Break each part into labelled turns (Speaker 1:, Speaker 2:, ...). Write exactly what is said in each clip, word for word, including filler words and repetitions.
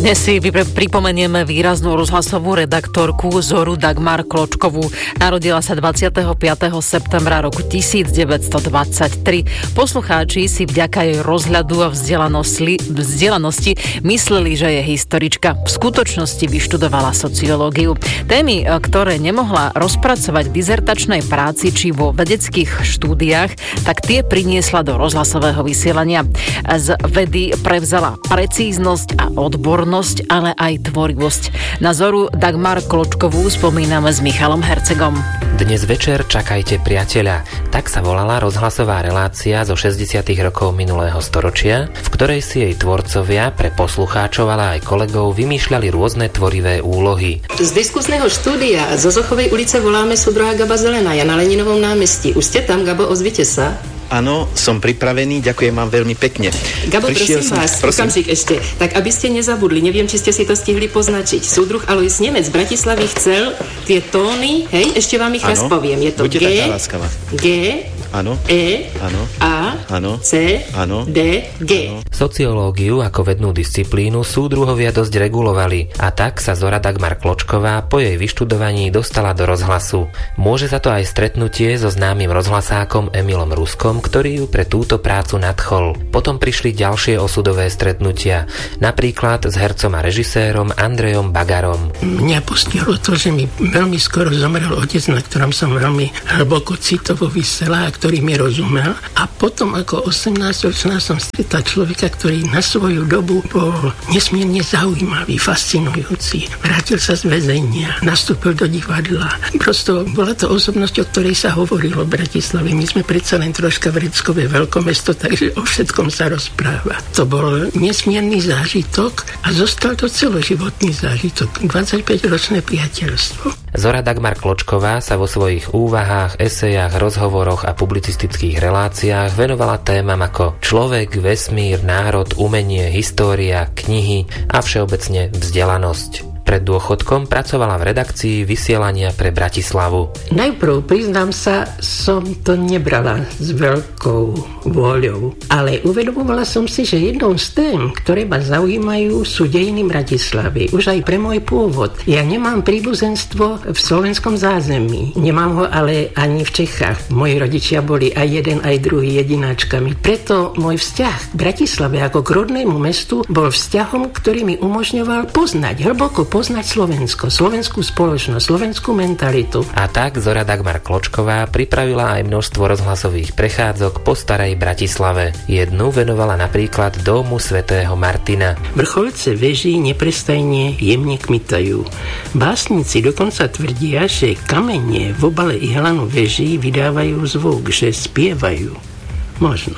Speaker 1: Dnes si pripomenieme výraznú rozhlasovú redaktorku Zoru Dagmar Kločkovú. Narodila sa dvadsiateho piateho septembra roku devätnásťstodvadsaťtri. Poslucháči si vďaka jej rozhľadu a vzdelanosti, vzdelanosti mysleli, že je historička. V skutočnosti vyštudovala sociológiu. Témy, ktoré nemohla rozpracovať v dizertačnej práci či vo vedeckých štúdiách, tak tie priniesla do rozhlasového vysielania. Z vedy prevzala precíznosť a odbornosť, ale aj tvorivosť. Na Zoru Dagmar Kločkovú spomíname s Michalom Hercegom.
Speaker 2: Dnes večer čakajte priateľa. Tak sa volala rozhlasová relácia zo šesťdesiatych rokov minulého storočia, v ktorej si jej tvorcovia pre poslucháčov, ale aj kolegov vymýšľali rôzne tvorivé úlohy.
Speaker 3: Z diskusného štúdia zo Zochovej ulice voláme súdruha Gaba Zelená, ja na Leninovom námestí. Už ste tam, Gabo, ozvite sa.
Speaker 4: Áno, som pripravený, ďakujem vám veľmi pekne.
Speaker 3: Gabo, Prišiel prosím som, vás, okamžik ešte, tak aby ste nezabudli, neviem, či ste si to stihli poznačiť. Súdruh Alojz Nemec z Bratislavy chcel tie tóny, hej, ešte vám ich raz poviem. Je to G, G, Áno. E, áno. A, áno. C, áno. D, G. Áno.
Speaker 2: Sociológiu ako vednú disciplínu súdruhovia dosť regulovali a tak sa Zora Dagmar Kločková po jej vyštudovaní dostala do rozhlasu. Môže za to aj stretnutie so známym rozhlasákom Emilom Ruskom, ktorý ju pre túto prácu nadchol. Potom prišli ďalšie osudové stretnutia, napríklad s hercom a režisérom Andrejom Bagarom.
Speaker 5: Mňa postihlo to, že mi veľmi skoro zomrel otec, na ktorom som veľmi hlboko citovo vysela, ktorý mi rozumel. A potom ako osemnásťročná som stretla človeka, ktorý na svoju dobu bol nesmierne zaujímavý, fascinujúci. Vrátil sa z väzenia, nastúpil do divadla. Prosto bola to osobnosť, o ktorej sa hovorilo v Bratislave. My sme predsa len troška vreckové veľkomesto, takže o všetkom sa rozpráva. To bol nesmierny zážitok a zostal to celoživotný zážitok. dvadsaťpäťročné priateľstvo.
Speaker 2: Zora Dagmar Kločková sa vo svojich úvahách, esejách, rozhovoroch a publicistických reláciách venovala témam ako človek, vesmír, národ, umenie, história, knihy a všeobecne vzdelanosť. Pred dôchodkom pracovala v redakcii vysielania pre Bratislavu.
Speaker 5: Najprv, priznám sa, som to nebrala s veľkou vôľou, ale uvedomovala som si, že jednou z tém, ktoré ma zaujímajú, sú dejiny Bratislavy. Už aj pre môj pôvod. Ja nemám príbuzenstvo v slovenskom zázemí. Nemám ho ale ani v Čechách. Moji rodičia boli aj jeden, aj druhý jedináčkami. Preto môj vzťah k Bratislave ako k rodnému mestu bol vzťahom, ktorý mi umožňoval poznať hlboko poznať Slovensko, slovenskú spoločnosť, slovenskú mentalitu.
Speaker 2: A tak Zora Dagmar Kločková pripravila aj množstvo rozhlasových prechádzok po starej Bratislave. Jednu venovala napríklad domu svätého Martina.
Speaker 5: Vrcholce veží neprestajne jemne kmitajú. Básnici dokonca tvrdia, že kamene v obale ihlanu veží vydávajú zvuk, že spievajú. Možno.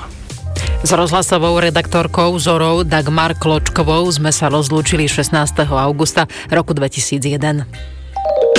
Speaker 1: S rozhlasovou redaktorkou Zorou Dagmar Kločkovou sme sa rozlúčili šestnásteho augusta roku dvetisícjeden.